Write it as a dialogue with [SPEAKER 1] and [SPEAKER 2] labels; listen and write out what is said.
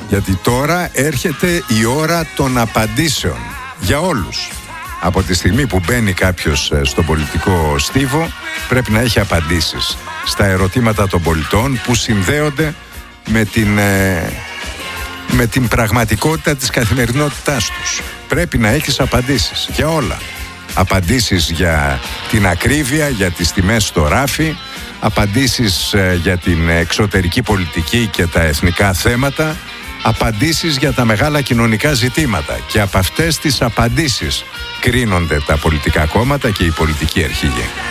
[SPEAKER 1] Γιατί τώρα έρχεται η ώρα των απαντήσεων για όλους. Από τη στιγμή που μπαίνει κάποιος στον πολιτικό στίβο, πρέπει να έχει απαντήσεις στα ερωτήματα των πολιτών που συνδέονται με την πραγματικότητα της καθημερινότητάς τους. Πρέπει να έχεις απαντήσεις για όλα. Απαντήσεις για την ακρίβεια, για τις τιμές στο ράφι, απαντήσεις για την εξωτερική πολιτική και τα εθνικά θέματα, απαντήσεις για τα μεγάλα κοινωνικά ζητήματα. Και από αυτές τις απαντήσεις κρίνονται τα πολιτικά κόμματα και οι πολιτικοί αρχηγοί.